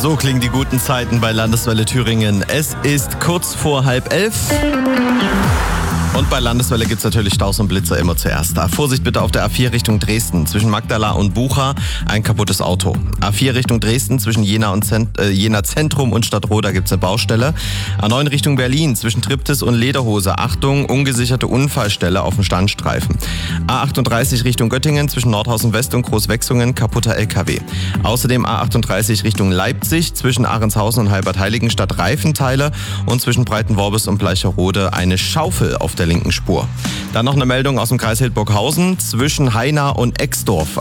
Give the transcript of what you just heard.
So klingen die guten Zeiten bei Landeswelle Thüringen. Es ist kurz vor 10:30. Und bei Landeswelle gibt es natürlich Staus und Blitzer immer zuerst. Da Vorsicht bitte auf der A4 Richtung Dresden. Zwischen Magdala und Bucha ein kaputtes Auto. A4 Richtung Dresden zwischen Jena Zentrum und Stadtroda gibt es eine Baustelle. A9 Richtung Berlin zwischen Triptis und Lederhose. Achtung, ungesicherte Unfallstelle auf dem Standstreifen. A38 Richtung Göttingen zwischen Nordhausen West und Großwechsungen kaputter LKW. Außerdem A38 Richtung Leipzig zwischen Ahrenshausen und Halbert-Heiligenstadt Reifenteile und zwischen Breitenworbis und Bleicherode eine Schaufel auf der linken Spur. Dann noch eine Meldung aus dem Kreis Hildburghausen zwischen Haina und Exdorf.